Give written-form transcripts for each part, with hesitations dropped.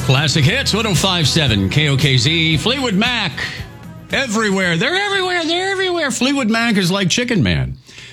Classic Hits, 105.7 KOKZ. Fleetwood Mac. Everywhere. They're everywhere. They're everywhere. Fleetwood Mac is like Chicken Man.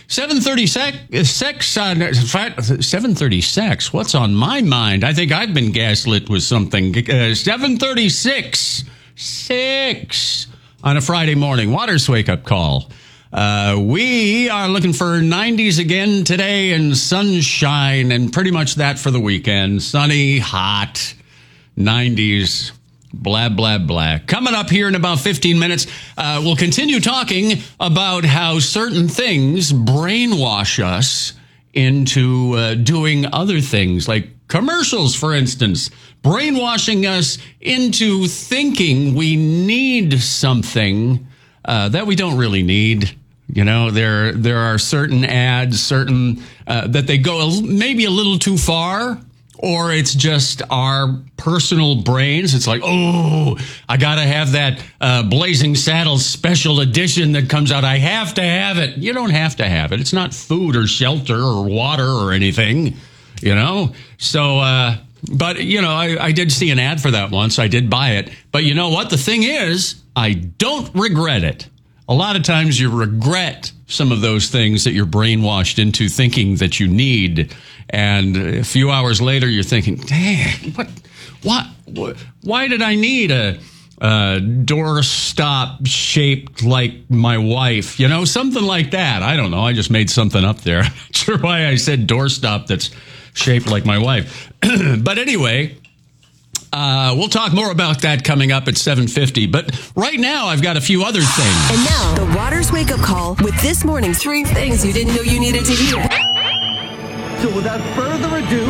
736. What's on my mind? I think I've been gaslit with something. 736. 6 on a Friday morning. Waters wake up call. We are looking for 90s again today and sunshine and pretty much that for the weekend. Sunny, hot, 90s, blah, blah, blah. Coming up here in about 15 minutes, we'll continue talking about how certain things brainwash us into doing other things, like commercials, for instance, brainwashing us into thinking we need something that we don't really need. You know, there are certain ads, that they go maybe a little too far, or it's just our personal brains. It's like, oh, I got to have that Blazing Saddles special edition that comes out. I have to have it. You don't have to have it. It's not food or shelter or water or anything, you know. So, but, you know, I did see an ad for that once. I did buy it. But you know what? The thing is, I don't regret it. A lot of times you regret some of those things that you're brainwashed into thinking that you need. And a few hours later, you're thinking, dang, why did I need a doorstop shaped like my wife? You know, something like that. I don't know. I just made something up there. I'm not sure why I said doorstop that's shaped like my wife. But anyway, we'll talk more about that coming up at 7:50. But right now, I've got a few other things. And now, the Waters Wake Up Call with this morning's 3 things you didn't know you needed to hear. So without further ado,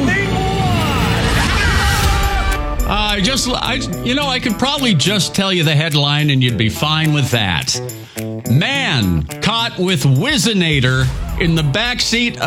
I could probably just tell you the headline and you'd be fine with that. Man caught with Whizzinator in the backseat